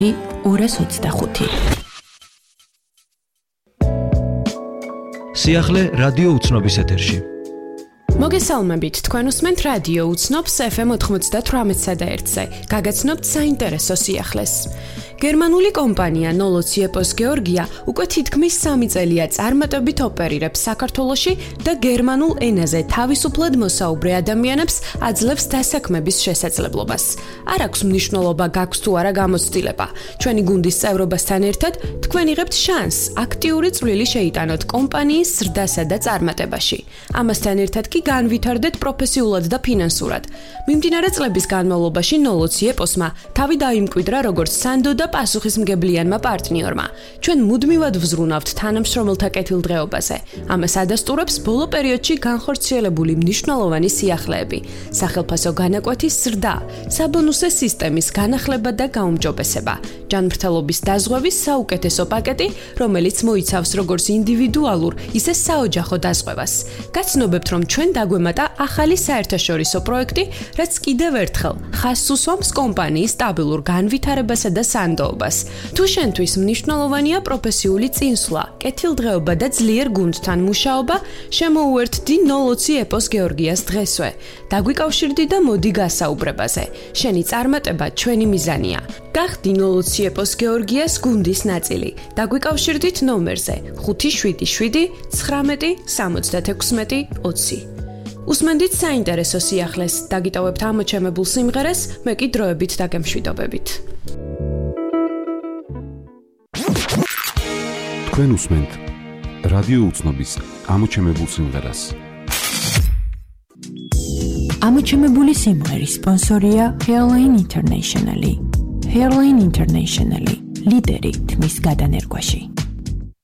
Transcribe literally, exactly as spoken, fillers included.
ორას ოცდახუთი. სიახლე რადიო უცნობის ეთერში. მოგესალმებით, თქვენ უსმენთ რადიო უცნობს ეფ ემ ოცდათვრამეტსა და ერთზე. გაგაცნობთ საინტერესო სიახლეს. გერმანული კომპანია ნოლოციეპოს გეორგია უკვე თითქმის სამი წელია წარმატებით ოპერირებს საქართველოში და გერმანულ ენაზე თავისუფლად მოსაუბრე ადამიანებს აძლევს დასაქმების შესაძლებლობას. არ აქვს მნიშვნელობა გაქვს თუ არა გამოცდილება. ჩვენი გუნდის წევრობასთან ერთად თქვენ იღებთ შანსს აქტიური წვლილი შეიტანოთ კომპანიის ზრდასა და წარმატებაში. ამასთან ერთად კი განვითარდეთ პროფესიულად და ფინანსურად. მიმდინარე წლების განმავლობაში ნოლოციეპოსმა თავი დაიმკვიდრა როგორც სანდო და პასუხისმგებლიანმა პარტნიორმა. ჩვენ მუდმივად ვზრუნავთ თანამშრომელთა კეთილდღეობაზე. ამას ადასტურებს ბოლო პერიოდში განხორციელებული მნიშვნელოვანი სიახლეები, სახელფასო განაკვეთის ზრდა, საბონუსე სისტემის განახლება და გაუმჯობესება, ჯანმრთელობის დაზღვევის საუკეთესო პაკეტი, რომელიც მოიცავს როგორც ინდივიდუალურ, ისე საოჯახო დაზღვევას. გაცნობებთ, რომ ჩვენ დაგვემატა ახალი საერთაშორისო პროექტი, რაც კიდევ ერთხელ ხაზს უსვამს კომპანიის სტაბილურ განვითარებასა და სანდოობას. თუ შენთვის მნიშვნელოვანია პროფესიული წინსვლა, კეთილდღეობა და ძლიერ გუნდთან მუშაობა, შემოუერთდი ნოლოციეპოს გეორგიას დღესვე. დაგვიკავშირდი და მოდი გასაუბრებაზე. შენი წარმატება ჩვენი მიზანია. გახდი ნოლოციეპოს გეორგიას გუნდის ნაწილი. დაგვიკავშირდით ნომერზე ხუთი შვიდი შვიდი ცხრამეტი სამოცდათექვსმეტი ოცი. უსმენდით საინტერესო სიახლეს, დაგიტოვებთ ამოჩემებულ სიმღერას, მე კი დროებით დაგემშვიდობებით. თქვენ უსმენთ რადიო უცნობის ამოჩემებულ სიმღერას. ამოჩემებული სიმღერის სპონსორია Hairline International. Hairline International, ლიდერი თმის გადანერგვაში.